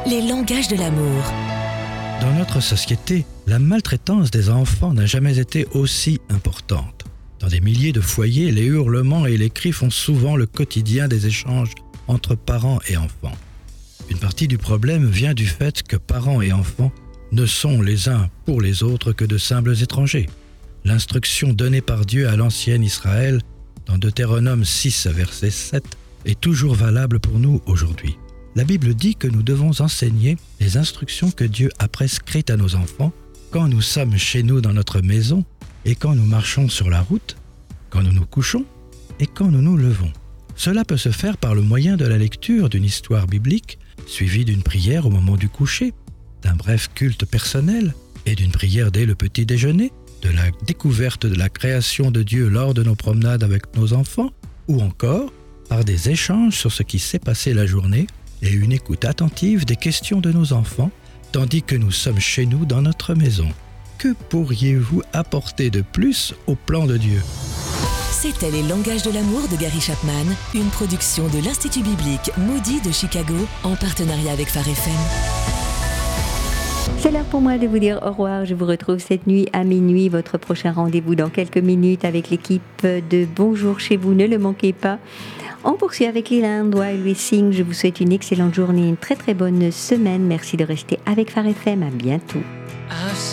les langages de l'amour. Dans notre société, la maltraitance des enfants n'a jamais été aussi importante. Dans des milliers de foyers, les hurlements et les cris font souvent le quotidien des échanges entre parents et enfants. Une partie du problème vient du fait que parents et enfants ne sont les uns pour les autres que de simples étrangers. L'instruction donnée par Dieu à l'ancien Israël dans Deutéronome 6, verset 7, est toujours valable pour nous aujourd'hui. La Bible dit que nous devons enseigner les instructions que Dieu a prescrites à nos enfants quand nous sommes chez nous dans notre maison et quand nous marchons sur la route, quand nous nous couchons et quand nous nous levons. Cela peut se faire par le moyen de la lecture d'une histoire biblique, suivie d'une prière au moment du coucher, d'un bref culte personnel et d'une prière dès le petit déjeuner, de la découverte de la création de Dieu lors de nos promenades avec nos enfants, ou encore par des échanges sur ce qui s'est passé la journée et une écoute attentive des questions de nos enfants, tandis que nous sommes chez nous dans notre maison. Que pourriez-vous apporter de plus au plan de Dieu ? C'était Les langages de l'amour de Gary Chapman, une production de l'Institut biblique Moody de Chicago en partenariat avec Phare FM. C'est l'heure pour moi de vous dire au revoir. Je vous retrouve cette nuit à minuit. Votre prochain rendez-vous dans quelques minutes avec l'équipe de Bonjour chez vous. Ne le manquez pas. On poursuit avec Leland While We Sing. Je vous souhaite une excellente journée, une très très bonne semaine. Merci de rester avec Phare FM. À bientôt.